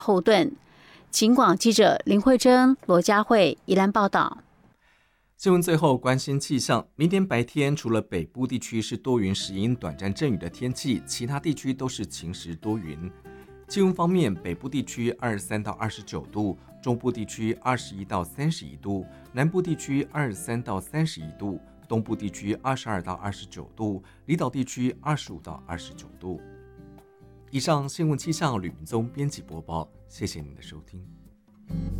后盾。警广记者林慧珍、罗佳慧宜兰报道。 新闻最后关心气象，明天白天除了北部地区是多云时阴短暂阵雨的天气，其他地区都是晴时多云。气温方面，北部地区23到29度，中部地区21到31度，南部地区23到31度，东部地区22到29度，离岛地区25到29度。以上新闻气象吕明宗编辑播报，谢谢您的收听。